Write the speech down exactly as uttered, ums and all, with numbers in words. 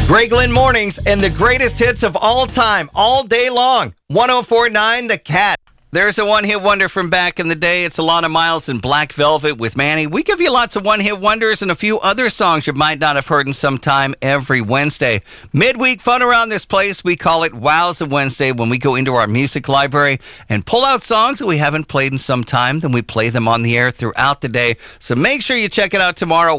Greg Lynn Mornings and the greatest hits of all time, all day long. one oh four point nine The Cat. There's a one-hit wonder from back in the day. It's Alana Miles and Black Velvet with Manny. We give you lots of one-hit wonders and a few other songs you might not have heard in some time every Wednesday. Midweek fun around this place. We call it Wows of Wednesday when we go into our music library and pull out songs that we haven't played in some time. Then we play them on the air throughout the day. So make sure you check it out tomorrow.